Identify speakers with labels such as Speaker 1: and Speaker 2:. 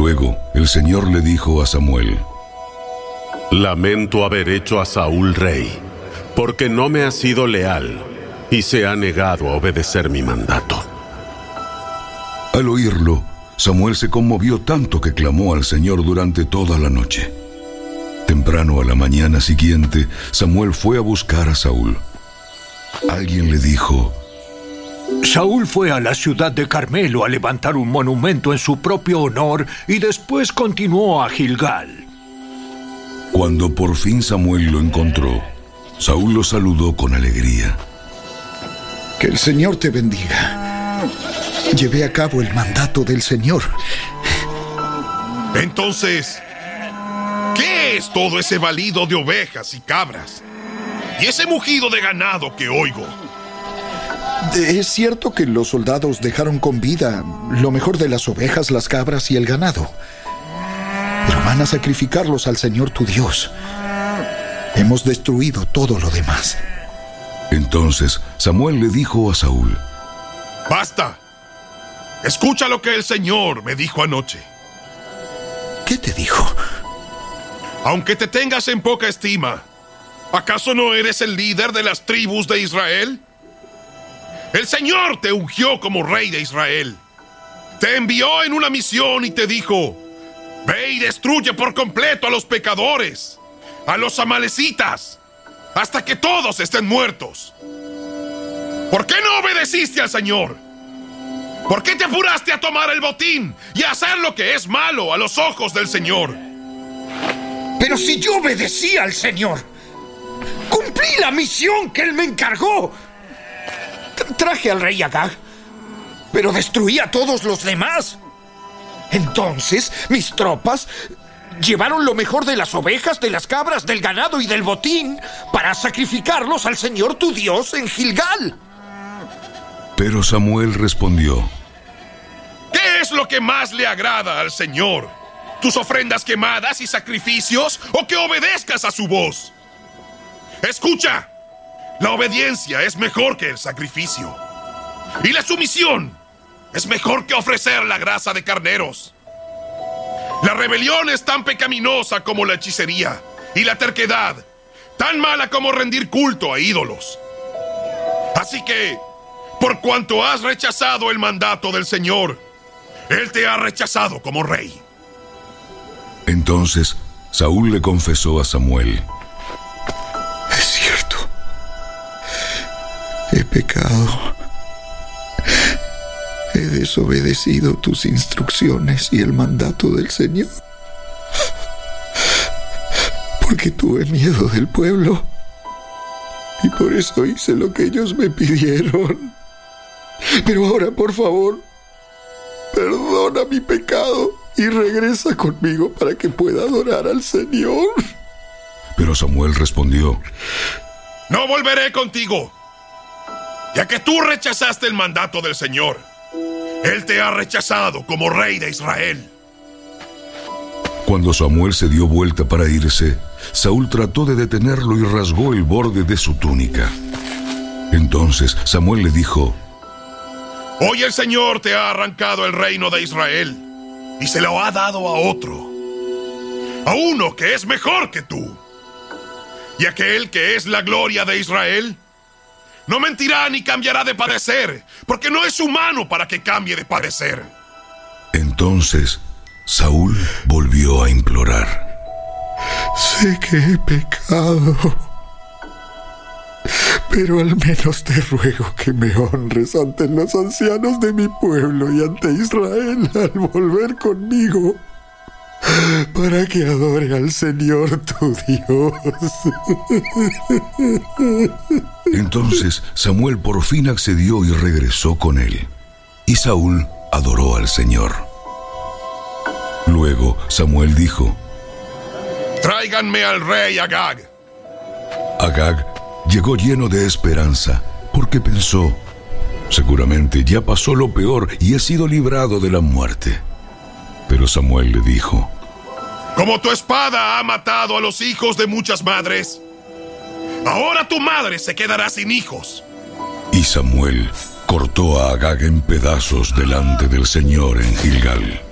Speaker 1: Luego el Señor le dijo a Samuel:
Speaker 2: Lamento haber hecho a Saúl rey, porque no me ha sido leal y se ha negado a obedecer mi mandato.
Speaker 1: Al oírlo, Samuel se conmovió tanto que clamó al Señor durante toda la noche. Temprano a la mañana siguiente, Samuel fue a buscar a Saúl. Alguien le dijo:
Speaker 3: Saúl fue a la ciudad de Carmelo a levantar un monumento en su propio honor y después continuó a Gilgal.
Speaker 1: Cuando por fin Samuel lo encontró, Saúl lo saludó con alegría.
Speaker 4: Que el Señor te bendiga. Llevé a cabo el mandato del Señor.
Speaker 5: Entonces, ¿qué es todo ese balido de ovejas y cabras? Y ese mugido de ganado que oigo.
Speaker 4: Es cierto que los soldados dejaron con vida lo mejor de las ovejas, las cabras y el ganado. Pero van a sacrificarlos al Señor tu Dios. Hemos destruido todo lo demás.
Speaker 1: Entonces Samuel le dijo a Saúl:
Speaker 5: ¡Basta! Escucha lo que el Señor me dijo anoche.
Speaker 4: ¿Qué te dijo?
Speaker 5: Aunque te tengas en poca estima, ¿acaso no eres el líder de las tribus de Israel? El Señor te ungió como rey de Israel. Te envió en una misión y te dijo: ve y destruye por completo a los pecadores, a los amalecitas, hasta que todos estén muertos. ¿Por qué no obedeciste al Señor? ¿Por qué te apuraste a tomar el botín y a hacer lo que es malo a los ojos del Señor?
Speaker 6: Pero si yo obedecí al Señor, cumplí la misión que Él me encargó. Traje al rey Agag, pero destruí a todos los demás. Entonces mis tropas llevaron lo mejor de las ovejas, de las cabras, del ganado y del botín para sacrificarlos al Señor tu Dios en Gilgal.
Speaker 1: Pero Samuel respondió:
Speaker 5: ¿qué es lo que más le agrada al Señor? ¿Tus ofrendas quemadas y sacrificios o que obedezcas a su voz? Escucha, la obediencia es mejor que el sacrificio, y la sumisión es mejor que ofrecer la grasa de carneros. La rebelión es tan pecaminosa como la hechicería, y la terquedad tan mala como rendir culto a ídolos. Así que, por cuanto has rechazado el mandato del Señor, Él te ha rechazado como rey.
Speaker 1: Entonces Saúl le confesó a Samuel:
Speaker 4: es cierto, he pecado. He desobedecido tus instrucciones y el mandato del Señor, porque tuve miedo del pueblo y por eso hice lo que ellos me pidieron. Pero ahora, por favor, perdona mi pecado y regresa conmigo para que pueda adorar al Señor.
Speaker 1: Pero Samuel respondió:
Speaker 5: no volveré contigo, ya que tú rechazaste el mandato del Señor. Él te ha rechazado como rey de Israel.
Speaker 1: Cuando Samuel se dio vuelta para irse, Saúl trató de detenerlo y rasgó el borde de su túnica. Entonces Samuel le dijo:
Speaker 5: hoy el Señor te ha arrancado el reino de Israel y se lo ha dado a otro, a uno que es mejor que tú. Y aquel que es la gloria de Israel no mentirá ni cambiará de parecer, porque no es humano para que cambie de parecer.
Speaker 1: Entonces Saúl volvió a implorar:
Speaker 4: sé que he pecado, pero al menos te ruego que me honres ante los ancianos de mi pueblo y ante Israel al volver conmigo, para que adore al Señor tu Dios.
Speaker 1: Entonces Samuel por fin accedió y regresó con él, y Saúl adoró al Señor. Luego Samuel dijo:
Speaker 5: tráiganme al rey Agag.
Speaker 1: Agag llegó lleno de esperanza, porque pensó: seguramente ya pasó lo peor y he sido librado de la muerte. Pero Samuel le dijo:
Speaker 5: como tu espada ha matado a los hijos de muchas madres, ahora tu madre se quedará sin hijos.
Speaker 1: Y Samuel cortó a Agag en pedazos delante del Señor en Gilgal.